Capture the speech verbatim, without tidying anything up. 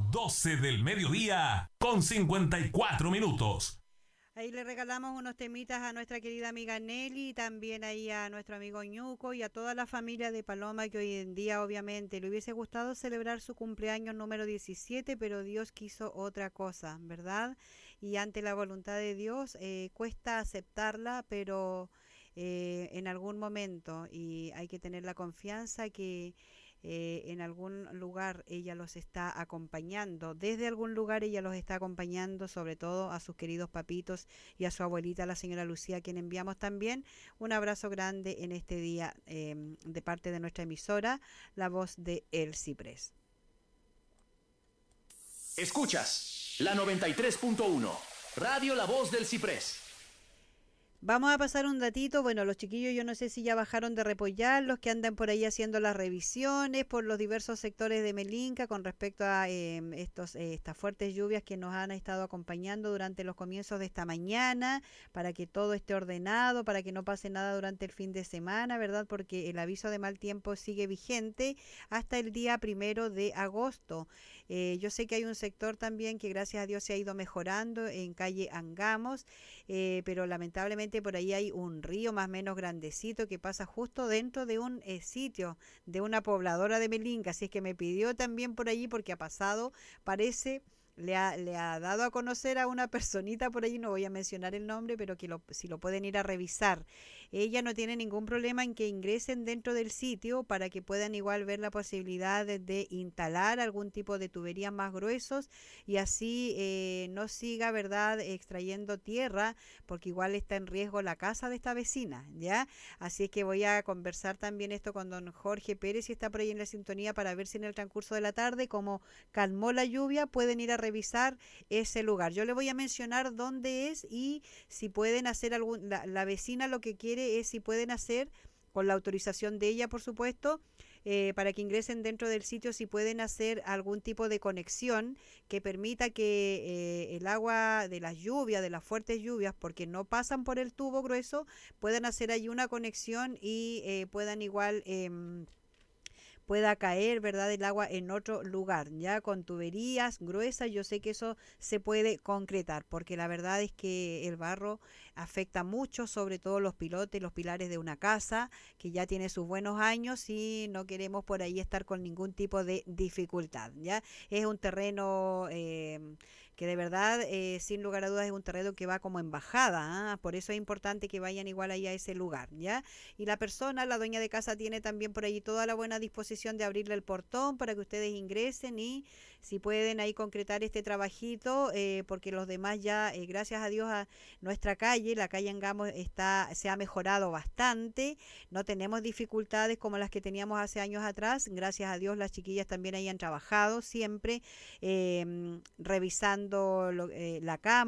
doce del mediodía con cincuenta y cuatro minutos. Ahí le regalamos unos temitas a nuestra querida amiga Nelly, también ahí a nuestro amigo Ñuco y a toda la familia de Paloma que hoy en día obviamente le hubiese gustado celebrar su cumpleaños número diecisiete, pero Dios quiso otra cosa, ¿verdad? Y ante la voluntad de Dios eh, cuesta aceptarla, pero eh, en algún momento y hay que tener la confianza que eh, en algún lugar ella los está acompañando, desde algún lugar ella los está acompañando, sobre todo a sus queridos papitos y a su abuelita, la señora Lucía, a quien enviamos también un abrazo grande en este día eh, de parte de nuestra emisora, la voz de El Ciprés. Escuchas la noventa y tres punto uno, Radio La Voz del Ciprés. Vamos a pasar un datito, bueno, los chiquillos yo no sé si ya bajaron de repollar, los que andan por ahí haciendo las revisiones por los diversos sectores de Melinca con respecto a eh, estos, eh, estas fuertes lluvias que nos han estado acompañando durante los comienzos de esta mañana, para que todo esté ordenado, para que no pase nada durante el fin de semana, ¿verdad? Porque el aviso de mal tiempo sigue vigente hasta el día primero de agosto. Eh, yo sé que hay un sector también que gracias a Dios se ha ido mejorando en calle Angamos, eh, pero lamentablemente por ahí hay un río más o menos grandecito que pasa justo dentro de un eh, sitio de una pobladora de Melinca, así es que me pidió también por allí porque ha pasado, parece... Le ha, le ha dado a conocer a una personita por allí, no voy a mencionar el nombre, pero que lo, si lo pueden ir a revisar. Ella no tiene ningún problema en que ingresen dentro del sitio para que puedan igual ver la posibilidad de, de instalar algún tipo de tuberías más gruesos y así eh, no siga, ¿verdad?, extrayendo tierra, porque igual está en riesgo la casa de esta vecina, ¿ya? Así es que voy a conversar también esto con don Jorge Pérez, si está por ahí en la sintonía, para ver si en el transcurso de la tarde, como calmó la lluvia, pueden ir a revisar ese lugar. Yo le voy a mencionar dónde es y si pueden hacer algún, la, la vecina lo que quiere es si pueden hacer, con la autorización de ella por supuesto, eh, para que ingresen dentro del sitio, si pueden hacer algún tipo de conexión que permita que eh, el agua de las lluvias, de las fuertes lluvias, porque no pasan por el tubo grueso, puedan hacer ahí una conexión y eh, puedan igual... Eh, pueda caer, ¿verdad?, el agua en otro lugar, ya con tuberías gruesas. Yo sé que eso se puede concretar, porque la verdad es que el barro afecta mucho, sobre todo los pilotes, los pilares de una casa que ya tiene sus buenos años y no queremos por ahí estar con ningún tipo de dificultad, ya. Es un terreno eh, que de verdad, eh, sin lugar a dudas, es un terreno que va como en bajada, ¿eh? Por eso es importante que vayan igual ahí a ese lugar, ya. Y la persona, la dueña de casa, tiene también por ahí toda la buena disposición de abrirle el portón para que ustedes ingresen y si pueden ahí concretar este trabajito, eh, porque los demás ya, eh, gracias a Dios, a nuestra calle, la calle Angamos está, se ha mejorado bastante, no tenemos dificultades como las que teníamos hace años atrás, gracias a Dios las chiquillas también ahí han trabajado siempre, eh, revisando lo, eh, la cama,